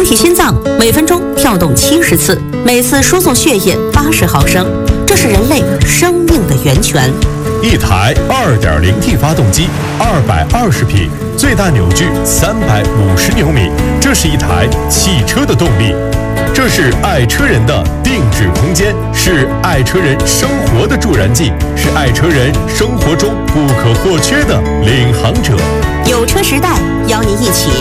体心脏每分钟跳动70次，每次输送血液80毫升，这是人类生命的源泉。 一台 2.0T 发动机，220匹，最大扭矩350牛米，这是一台汽车的动力。这是爱车人的定制空间，是爱车人生活的助燃剂，是爱车人生活中不可或缺的领航者。 有车时代邀您一起